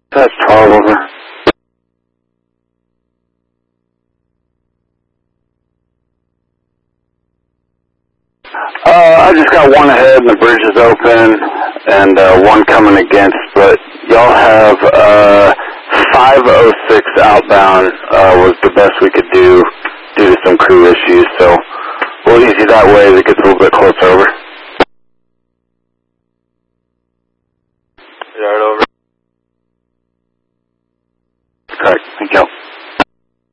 That's 12 over. I just got one ahead and the bridge is open and one coming against, but y'all have 506 outbound was the best we could do due to some crew issues, so we'll ease you that way as it gets a little bit closer over.